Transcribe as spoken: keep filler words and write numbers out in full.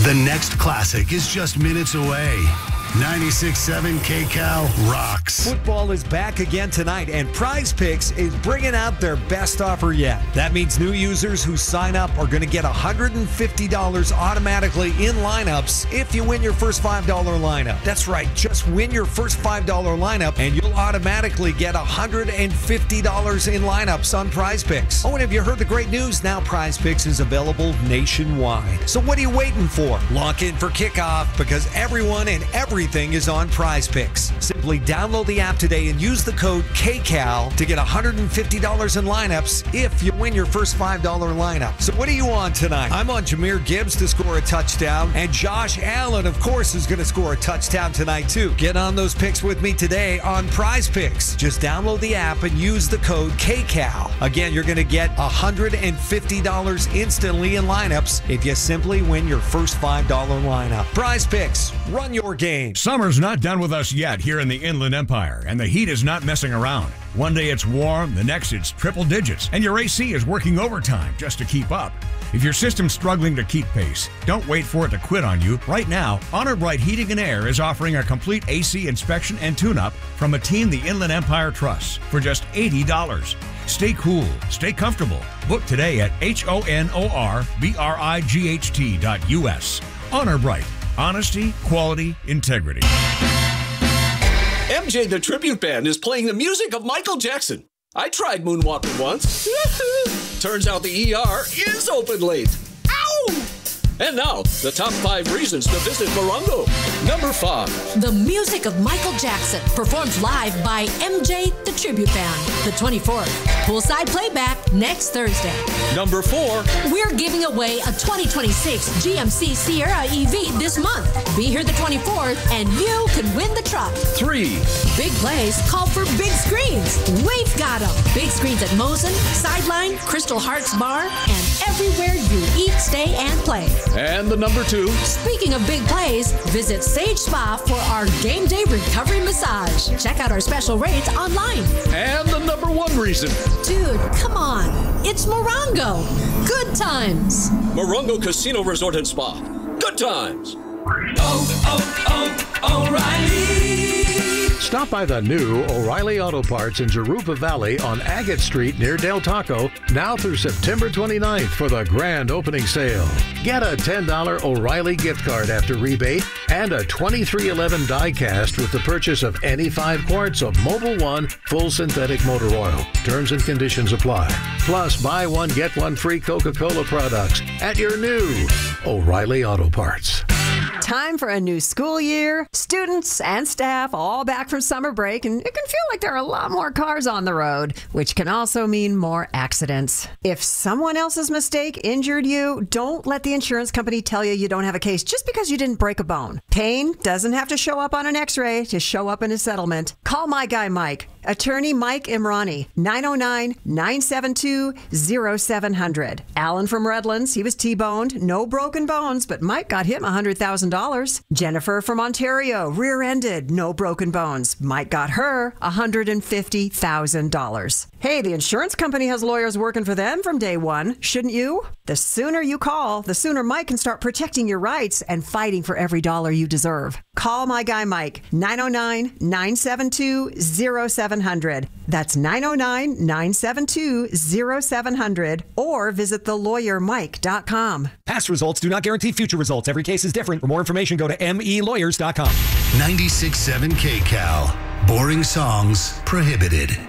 The next classic is just minutes away. ninety-six point seven K C A L rocks. Football is back again tonight, and Prize Picks is bringing out their best offer yet. That means new users who sign up are going to get one hundred fifty dollars automatically in lineups if you win your first five dollar lineup. That's right, just win your first five dollar lineup, and you'll automatically get one hundred fifty dollars in lineups on Prize Picks. Oh, and have you heard the great news? Now Prize Picks is available nationwide. So what are you waiting for? Lock in for kickoff, because everyone and every Everything is on Prize Picks. Simply download the app today and use the code K C A L to get one hundred fifty dollars in lineups if you win your first five dollar lineup. So what are you on tonight? I'm on Jahmyr Gibbs to score a touchdown, and Josh Allen, of course, is going to score a touchdown tonight too. Get on those picks with me today on Prize Picks. Just download the app and use the code K C A L. Again, you're going to get one hundred fifty dollars instantly in lineups if you simply win your first five dollar lineup. Prize Picks, run your game. Summer's not done with us yet here in the Inland Empire, and the heat is not messing around. One day it's warm, the next it's triple digits, and your A C is working overtime just to keep up. If your system's struggling to keep pace, don't wait for it to quit on you. Right now, Honor Bright Heating and Air is offering a complete A C inspection and tune-up from a team the Inland Empire trusts for just eighty dollars. Stay cool, stay comfortable. Book today at H O N O R B R I G H T dot U S. Honor Bright. Honesty, quality, integrity. M J the Tribute Band is playing the music of Michael Jackson. I tried moonwalking once. Turns out the E R is open late. Ow! And now, the top five reasons to visit Morongo. Number five. The music of Michael Jackson, performed live by M J the Tribute Band, the twenty-fourth. Poolside playback next Thursday. Number four. We're giving away a twenty twenty-six G M C Sierra E V this month. Be here the twenty-fourth, and you could win the truck. Three. Big plays call for big screens. We've got them. Big screens at Mosen, Sideline, Crystal Hearts Bar, and everywhere you eat, stay, and play. And the number two. Speaking of big plays, visit Sage Spa for our game day recovery massage. Check out our special rates online. And the number one reason. Dude, come on. It's Morongo. Good times. Morongo Casino Resort and Spa. Good times. Oh, oh, oh, O'Reilly. Stop by the new O'Reilly Auto Parts in Jurupa Valley on Agate Street near Del Taco now through September twenty-ninth for the grand opening sale. Get a ten dollar O'Reilly gift card after rebate and a twenty-three eleven die cast with the purchase of any five quarts of Mobil One full synthetic motor oil. Terms and conditions apply. Plus, buy one, get one free Coca-Cola products at your new O'Reilly Auto Parts. Time for a new school year. Students and staff all back from summer break, and it can feel like there are a lot more cars on the road, which can also mean more accidents. If someone else's mistake injured you, don't let the insurance company tell you you don't have a case just because you didn't break a bone. Pain doesn't have to show up on an x-ray to show up in a settlement. Call my guy Mike. Attorney Mike Imrani, nine oh nine, nine seven two, oh seven hundred. Alan from Redlands, he was T-boned, no broken bones, but Mike got him one hundred thousand dollars. Jennifer from Ontario, rear-ended, no broken bones. Mike got her one hundred fifty thousand dollars. Hey, the insurance company has lawyers working for them from day one, shouldn't you? The sooner you call, the sooner Mike can start protecting your rights and fighting for every dollar you deserve. Call my guy Mike, nine oh nine, nine seven two, oh seven hundred. That's nine oh nine, nine seven two, oh seven hundred, or visit the lawyer mike dot com. Past results do not guarantee future results. Every case is different. For more information, go to M E lawyers dot com. ninety-six point seven K C A L. Boring songs prohibited.